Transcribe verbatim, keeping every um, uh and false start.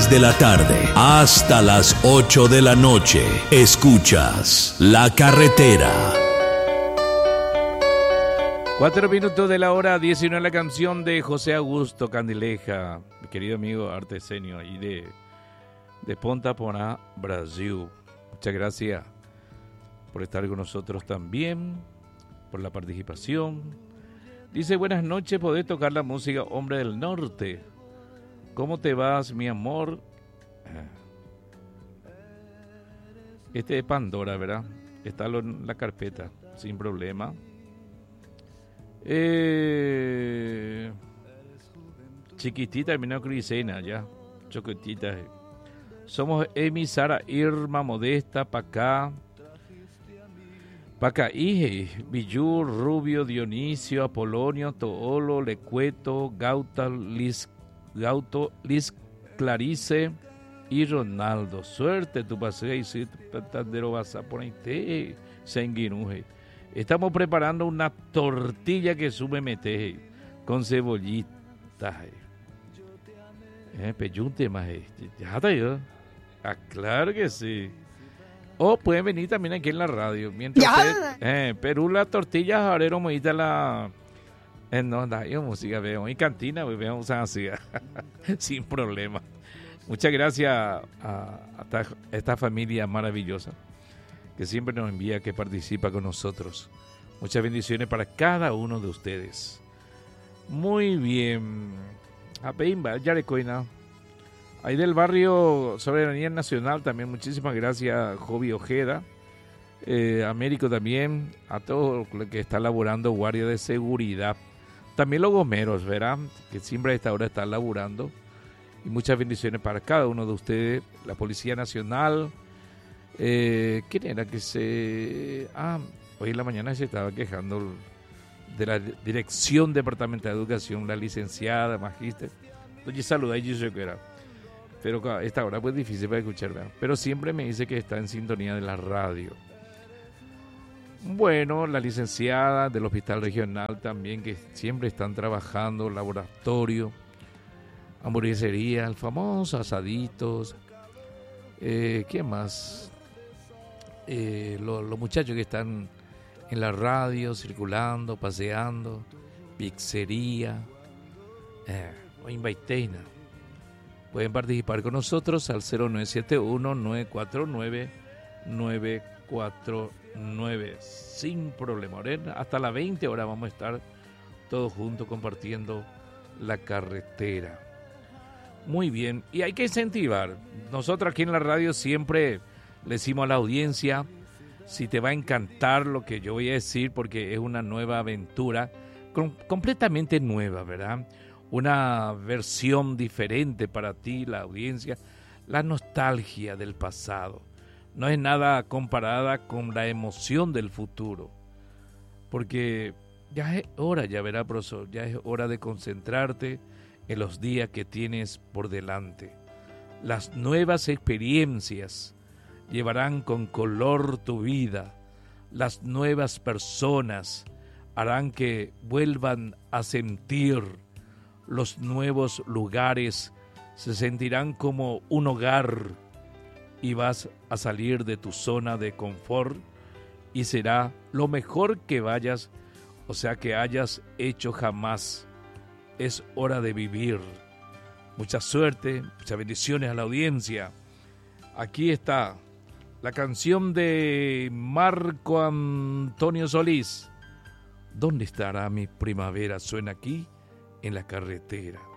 seis de la tarde hasta las ocho de la noche. Escuchas La Carretera. Cuatro minutos de la hora diecinueve, la canción de José Augusto Candileja, mi querido amigo artesenio ahí de, de Ponta Porã, Brasil. Muchas gracias por estar con nosotros también, por la participación. Dice, buenas noches, podés tocar la música Hombre del Norte. ¿Cómo te vas, mi amor? Este es Pandora, ¿verdad? Está en la carpeta, sin problema. Eh, chiquitita, terminó Crisena, ya. Choquetita. Somos Emi, Sara, Irma, Modesta, Pacá. Pacá, Ije, Villú, Rubio, Dionisio, Apolonio, Toolo, Lecueto, Gauta, Liz, Gauto, Liz, Clarice y Ronaldo. Suerte tu paseo y si tandero vas a poner sanguinuje. Estamos preparando una tortilla que sube mete con cebollita. Eh, peyunte más. Ya está yo. Ah, claro que sí. O pueden venir también aquí en la radio. Mientras usted, eh, Perú, la tortilla, jarero, mojita la. Eh, no, da yo música, veo. Y cantina, pues veamos así. Sin problema. Muchas gracias a, a esta, esta familia maravillosa que siempre nos envía, que participa con nosotros. Muchas bendiciones para cada uno de ustedes. Muy bien. A Peimba, Yarecoina. Ahí del barrio Soberanía Nacional también. Muchísimas gracias, Jovi Ojeda. Eh, Américo también. A todo lo que está laborando guardia de seguridad. También los gomeros, ¿verdad? Que siempre a esta hora están laborando. Y muchas bendiciones para cada uno de ustedes. La Policía Nacional. Eh, ¿Quién era que se...? Ah, hoy en la mañana se estaba quejando de la Dirección Departamental de Educación, la licenciada, magíster. Entonces saluda y yo que era. Pero a esta hora pues difícil para escuchar, ¿verdad? Pero siempre me dice que está en sintonía de la radio. Bueno, la licenciada del Hospital Regional también, que siempre están trabajando, laboratorio, hamburguesería, el famoso asaditos. Eh, ¿Qué más? Eh, los, los muchachos que están en la radio, circulando, paseando, pizzería, eh, o Invaiteina. Pueden participar con nosotros al cero nueve siete uno, nueve cuatro nueve, nueve cuatro nueve. Sin problema. Hasta las veinte horas vamos a estar todos juntos compartiendo la carretera. Muy bien. Y hay que incentivar. Nosotros aquí en la radio siempre le decimos a la audiencia, si te va a encantar lo que yo voy a decir, porque es una nueva aventura, com- completamente nueva, ¿verdad? Una versión diferente para ti, la audiencia, la nostalgia del pasado. No es nada comparada con la emoción del futuro, porque ya es hora, ya verá, profesor, ya es hora de concentrarte en los días que tienes por delante. Las nuevas experiencias llevarán con color tu vida. Las nuevas personas harán que vuelvan a sentir. Los nuevos lugares se sentirán como un hogar y vas a salir de tu zona de confort y será lo mejor que vayas, o sea, que hayas hecho jamás. Es hora de vivir. Mucha suerte, muchas bendiciones a la audiencia. Aquí está la canción de Marco Antonio Solís. ¿Dónde estará mi primavera? Suena aquí en la carretera.